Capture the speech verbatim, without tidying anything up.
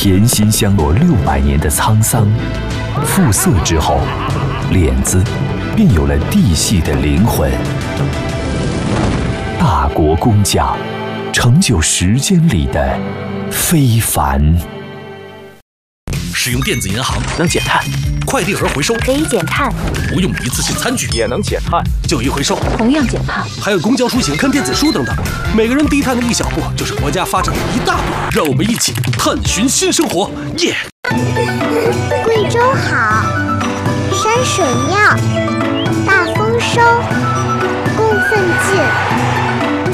甜心相落六百年的沧桑，复色之后，脸子便有了地系的灵魂。大国工匠，成就时间里的非凡。 使用电子银行能减碳， 快递盒回收可以减碳， 不用一次性餐具也能减碳， 旧衣回收同样减碳， 还有公交出行看电子书等等，每个人低碳的一小步，就是国家发展的一大步。让我们一起探寻新生活，耶！ 贵州好，山水妙，大丰收，供奉进。